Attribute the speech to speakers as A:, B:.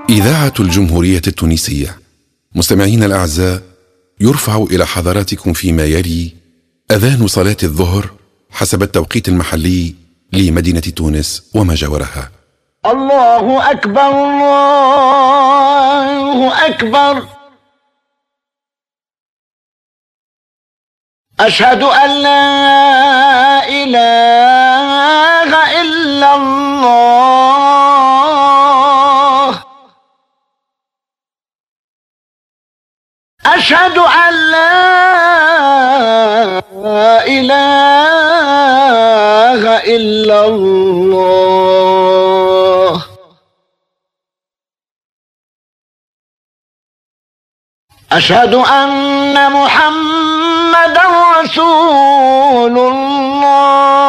A: إذاعة الجمهورية التونسية. مستمعين الأعزاء، يرفع إلى حضراتكم فيما يلي أذان صلاة الظهر حسب التوقيت المحلي لمدينة تونس وما جاورها.
B: الله أكبر الله أكبر، أشهد أن لا إله إلا الله، أشهد أن لا إله إلا الله، أشهد أن محمدا رسول الله.